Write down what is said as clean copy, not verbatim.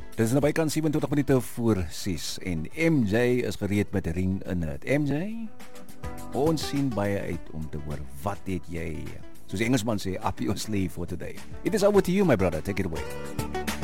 Dit is naby kan 27 minute voor 6 en MJ is gereed met 'n ring in het. MJ, ons sien baie uit om te hoor wat het jy, soos die Engelsman sê, up your sleeve for today. It is over to you, my brother. Take it away.